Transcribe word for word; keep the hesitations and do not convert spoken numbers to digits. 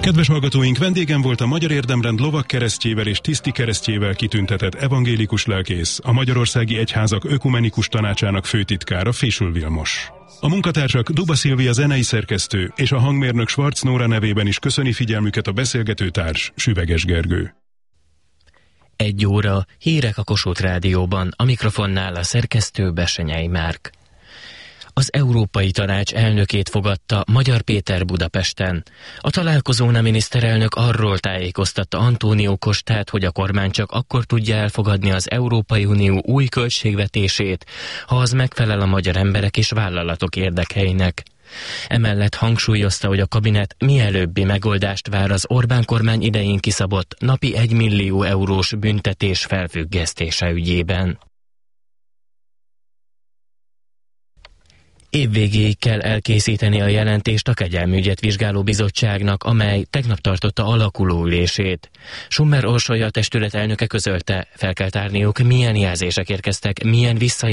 Kedves hallgatóink, vendégem volt a Magyar Érdemrend lovagkeresztjével és tiszti keresztjével kitüntetett evangélikus lelkész, a Magyarországi Egyházak Ökumenikus Tanácsának főtitkára, Fésül Vilmos. A munkatársak Duba Szilvia zenei szerkesztő és a hangmérnök Schwarz Nóra nevében is köszöni figyelmüket a beszélgetőtárs, Süveges Gergő. Egy óra, hírek a Kossuth Rádióban, a mikrofonnál a szerkesztő Bessenyei Márk. Az Európai Tanács elnökét fogadta Magyar Péter Budapesten. A találkozón a miniszterelnök arról tájékoztatta Antónió Costát, hogy a kormány csak akkor tudja elfogadni az Európai Unió új költségvetését, ha az megfelel a magyar emberek és vállalatok érdekeinek. Emellett hangsúlyozta, hogy a kabinet mielőbbi megoldást vár az Orbán kormány idején kiszabott napi egymillió eurós büntetés felfüggesztése ügyében. Évvégéig kell elkészíteni a jelentést a Kegyelmügyet Vizsgáló Bizottságnak, amely tegnap tartotta alakuló ülését. Summer Orsolya, a testület elnöke közölte, fel kell tárniuk, milyen jelzések érkeztek, milyen visszajelzések